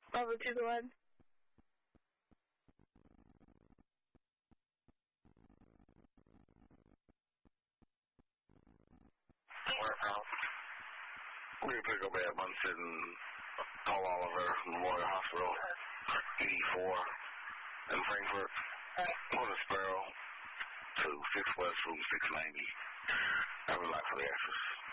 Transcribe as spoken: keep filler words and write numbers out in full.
Bravo two, go ahead. We can pick up at Munson, Paul Oliver, Memorial Hospital, D four in Frankfurt, Porter Sparrow to six West Room six ninety. I would like for the access.